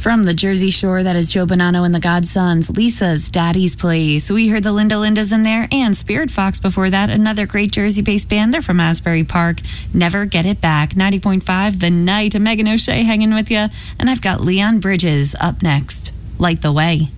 From the Jersey Shore, that is Joe Bonanno and the Godsons, Lisa's Daddy's Place. We heard the Linda Lindas in there and Spirit Fox before that, another great Jersey-based band. They're from Asbury Park. Never Get It Back. 90.5 The Night. Megan O'Shea hanging with you. And I've got Leon Bridges up next. Light the Way.